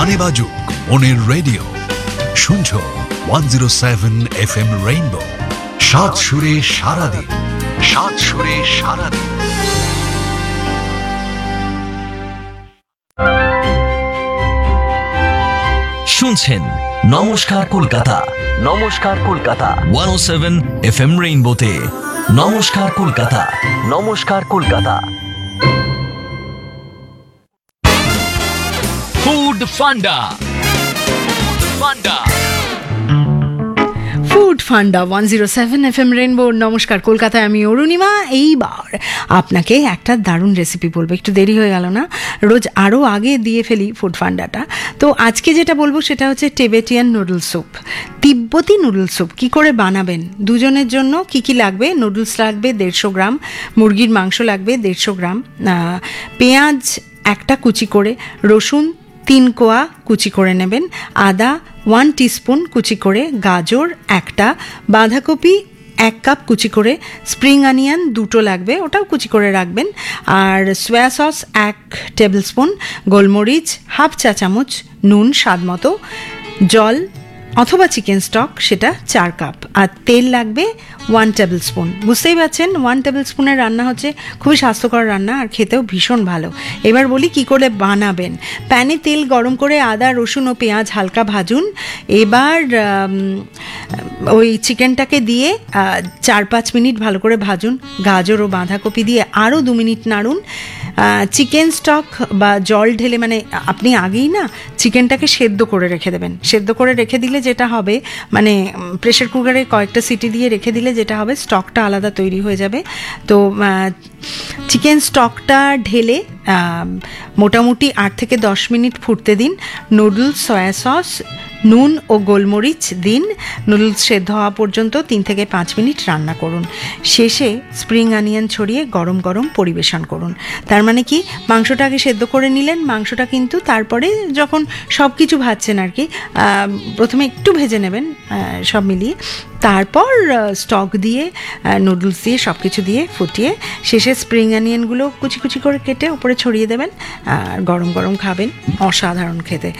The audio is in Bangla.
গানে বাজুক মনের রেডিও, শুনছো 107 FM রেইনবো, সাত সুরে সারাদিন, সাত সুরে সারাদিন। শুনছেন নমস্কার কলকাতা, নমস্কার কলকাতা 107 FM রেইনবোতে। নমস্কার কলকাতা, নমস্কার কলকাতা। ফুড ফান্ডা, ফুড ফান্ডা 107 FM রেইনবো। নমস্কার কলকাতায়, আমি অরুণিমা। এইবার আপনাকে একটা দারুণ রেসিপি বলবো, একটু দেরি হয়ে গেল না? রোজ আরও আগে দিয়ে ফেলি ফুড ফান্ডাটা। তো আজকে যেটা বলবো সেটা হচ্ছে টিবেটিয়ান নুডল স্যুপ, তিব্বতী নুডল স্যুপ। কী করে বানাবেন, দুজনের জন্য কি কি লাগবে? নুডলস লাগবে 150 গ্রাম, মুরগির মাংস লাগবে 150 গ্রাম, পেঁয়াজ একটা কুচি করে, রসুন 3 কোয়া কুচি করে নেবেন, আদা 1 টিস্পুন কুচি করে, গাজর একটা, বাঁধাকপি 1 কাপ কুচি করে, স্প্রিং অনিয়ন 2টো লাগবে, ওটাও কুচি করে রাখবেন, আর সোয়া সস 1 টেবিল স্পুন, গোলমরিচ হাফ চা চামচ, নুন স্বাদ মতো, জল অথবা চিকেন স্টক সেটা 4 কাপ, আর তেল লাগবে 1 টেবিল স্পুন। বুঝতেই পারছেন 1 টেবিল স্পুনের রান্না হচ্ছে খুবই স্বাস্থ্যকর রান্না, আর খেতেও ভীষণ ভালো। এবার বলি কি করে বানাবেন। প্যানে তেল গরম করে আদা রসুন ও পেঁয়াজ হালকা ভাজুন। এবার ওই চিকেনটাকে দিয়ে 4-5 মিনিট ভালো করে ভাজুন। গাজর ও বাঁধাকপি দিয়ে আরও 2 মিনিট নাড়ুন। চিকেন স্টক বা জল ঢেলে, মানে আপনি আগেই না চিকেনটাকে সেদ্ধ করে রেখে দেবেন। সেদ্ধ করে রেখে দিলে যেটা হবে, মানে প্রেশার কুকারে কয়েকটা সিটি দিয়ে রেখে দিলে যেটা হবে, স্টকটা আলাদা তৈরি হয়ে যাবে। তো চিকেন স্টকটা ঢেলে মোটামুটি 8 থেকে 10 মিনিট ফুটতে দিন। নুডলস, সয়া সস, নুন ও গোলমরিচ দিন। নুডলস সেদ্ধ হওয়া পর্যন্ত 3 থেকে 5 মিনিট রান্না করুন। শেষে স্প্রিং অনিয়ন ছড়িয়ে গরম গরম পরিবেশন করুন। তার মানে কি, মাংসটা আগে সেদ্ধ করে নিলেন, মাংসটা কিন্তু তারপরে যখন সব কিছু ভাজছেন আর কি, প্রথমে একটু ভেজে নেবেন সব মিলিয়ে, তারপর স্টক দিয়ে নুডলস দিয়ে সব কিছু দিয়ে ফুটিয়ে শেষে স্প্রিং অনিয়নগুলো কুচি কুচি করে কেটে উপরে ছড়িয়ে দেবেন, আর গরম গরম খাবেন। অসাধারণ খেতে।